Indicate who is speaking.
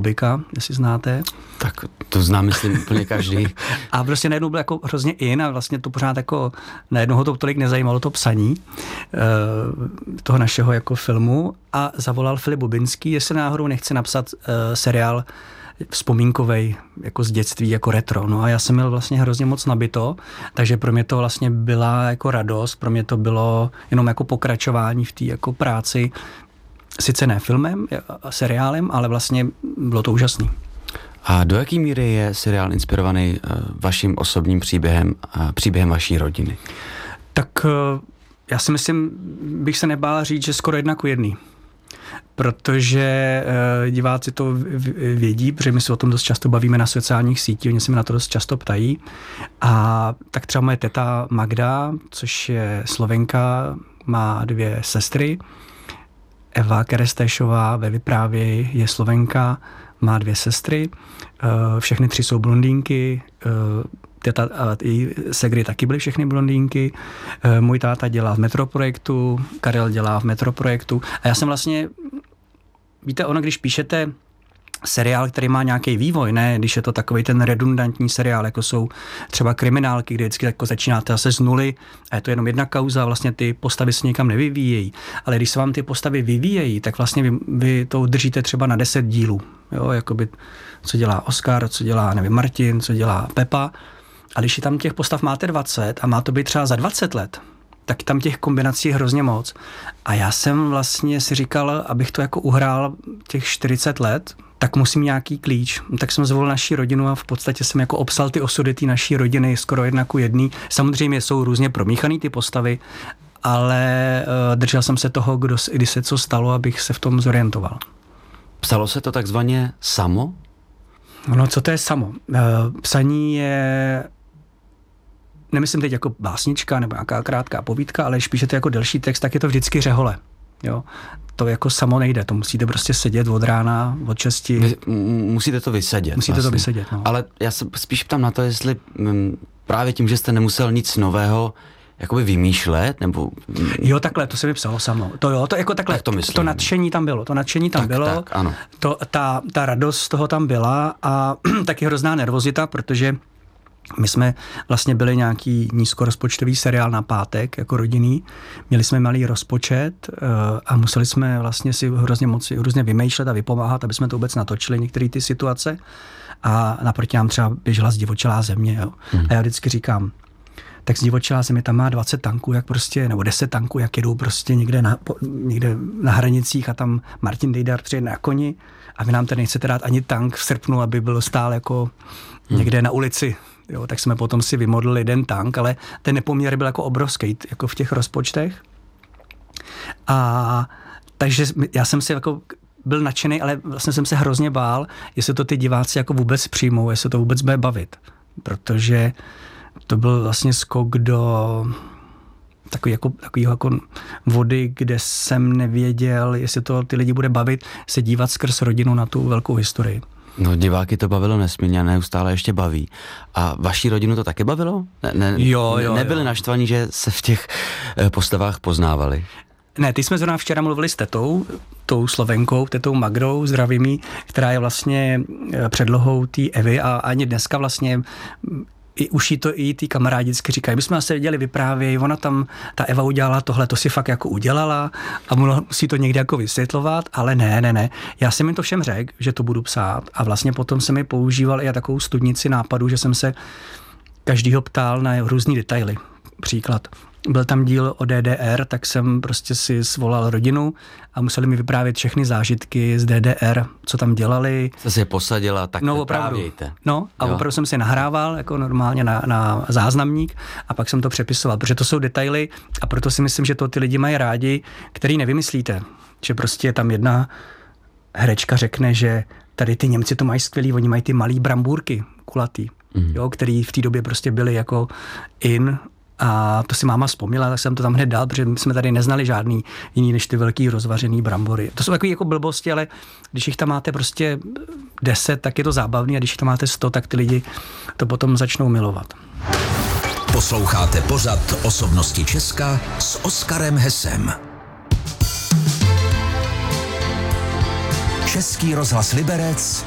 Speaker 1: Bobika, jestli znáte.
Speaker 2: Tak to znám, myslím, úplně každý.
Speaker 1: A prostě najednou byl jako hrozně in a vlastně to pořád jako najednou ho to tolik nezajímalo to psaní toho našeho jako filmu a zavolal Filip Bobinský, jestli náhodou nechce napsat seriál vzpomínkovej, jako z dětství, jako retro. No a já jsem měl vlastně hrozně moc nabito, takže pro mě to vlastně byla jako radost, pro mě to bylo jenom jako pokračování v té jako práci, sice ne filmem, seriálem, ale vlastně bylo to úžasný.
Speaker 2: A do jaký míry je seriál inspirovaný vaším osobním příběhem a příběhem vaší rodiny?
Speaker 1: Tak já si myslím, bych se nebál říct, že skoro 1:1. Protože diváci to vědí, protože my se o tom dost často bavíme na sociálních sítích, oni se mi na to dost často ptají. A tak třeba moje teta Magda, což je Slovenka, má 2 sestry. Eva Kerestešová ve vyprávěji je Slovenka, má 2 sestry. Všechny 3 jsou blondýnky. Teta a její segry taky byly všechny blondýnky. Můj táta dělá v Metroprojektu, Karel dělá v Metroprojektu. A já jsem vlastně, víte, ono, když píšete seriál, který má nějaký vývoj, ne, když je to takový ten redundantní seriál, jako jsou třeba kriminálky, kde vždycky jako začínáte zase z nuly a je to jenom jedna kauza, vlastně ty postavy se někam nevyvíjejí. Ale když se vám ty postavy vyvíjejí, tak vlastně vy to udržíte třeba na 10 dílů. Jo, jakoby, co dělá Oskar, co dělá, nevím, Martin, co dělá Pepa. A když tam těch postav máte 20 a má to být třeba za 20 let, tak tam těch kombinací je hrozně moc. A já jsem vlastně si říkal, abych to jako uhrál těch 40 let, tak musím nějaký klíč. Tak jsem zvolil naši rodinu a v podstatě jsem jako obsal ty osudy té naší rodiny skoro 1:1. Samozřejmě jsou různě promíchaný ty postavy, ale držel jsem se toho, kdy se co stalo, abych se v tom zorientoval.
Speaker 2: Psalo se to takzvaně samo?
Speaker 1: No, co to je samo? Psaní je, nemyslím teď jako básnička nebo nějaká krátká povídka, ale když píšete jako delší text, tak je to vždycky řehole. Jo? To jako samo nejde, to musíte prostě sedět od rána, od 6.
Speaker 2: Musíte to vysedět.
Speaker 1: Musíte
Speaker 2: vlastně.
Speaker 1: to vysedět, no.
Speaker 2: Ale já se spíš ptám na to, jestli právě tím, že jste nemusel nic nového jakoby vymýšlet, nebo...
Speaker 1: Jo, takhle, to se mi psalo samo. To jo, to jako takhle,
Speaker 2: tak to myslím.
Speaker 1: To nadšení tam bylo,
Speaker 2: Tak, ano.
Speaker 1: Ta radost z toho tam byla a taky hrozná nervozita, protože my jsme vlastně byli nějaký nízkorozpočtový seriál na pátek, jako rodinný. Měli jsme malý rozpočet a museli jsme vlastně si hrozně vymýšlet a vypomáhat, aby jsme to vůbec natočili, některé ty situace. A naproti nám třeba běžela Zdivočelá země. Jo. A já vždycky říkám, tak Zdivočelá země tam má 20 tanků, jak prostě, nebo 10 tanků, jak jedou prostě někde na hranicích a tam Martin Dejdar přijede na koni a vy nám tady nechcete dát ani tank v srpnu, aby byl stál jako někde na ulici. Jo, tak jsme potom si vymodlili 1 tank, ale ten nepoměr byl jako obrovský, jako v těch rozpočtech. A takže já jsem si jako byl nadšený, ale vlastně jsem se hrozně bál, jestli to ty diváci jako vůbec přijmou, jestli to vůbec bude protože to byl vlastně skok do takový jako vody, kde jsem nevěděl, jestli to ty lidi bude bavit, se dívat skrz rodinu na tu velkou historii.
Speaker 2: No, diváky to bavilo nesmírně a neustále ještě baví. A vaší rodinu to taky bavilo?
Speaker 1: Jo.
Speaker 2: Nebyli naštvaní, že se v těch postavách poznávali?
Speaker 1: Ne, ty jsme zrovna včera mluvili s tetou, tou Slovenkou, tetou Magdou, zdravím jí, která je vlastně předlohou té Evy a ani dneska vlastně už jí to i ty kamarádi vždycky říkají, my jsme se viděli vyprávěj, ona tam, ta Eva udělala tohle, to si fakt jako udělala a musí to někde jako vysvětlovat, ale ne. Já jsem jim to všem řekl, že to budu psát a vlastně potom jsem mi používal i takovou studnici nápadů, že jsem se každýho ptal na různý detaily. Příklad. Byl tam díl o DDR, tak jsem prostě si svolal rodinu a museli mi vyprávět všechny zážitky z DDR, co tam dělali.
Speaker 2: Jste si je posadila, tak vyprávějte.
Speaker 1: No a opravdu jsem si nahrával jako normálně na záznamník a pak jsem to přepisoval, protože to jsou detaily a proto si myslím, že to ty lidi mají rádi, který nevymyslíte. Že prostě tam jedna herečka řekne, že tady ty Němci to mají skvělý, oni mají ty malý brambůrky, kulatý, jo, který v té době prostě byly jako in. A to si máma vzpomněla, tak jsem to tam hned dal, protože my jsme tady neznali žádný jiný než ty velký rozvařený brambory. To jsou takové jako blbosti, ale když jich tam máte prostě 10, tak je to zábavný a když jich tam máte 100, tak ty lidi to potom začnou milovat.
Speaker 3: Posloucháte pořad Osobnosti Česka s Oskarem Hesem. Český rozhlas Liberec,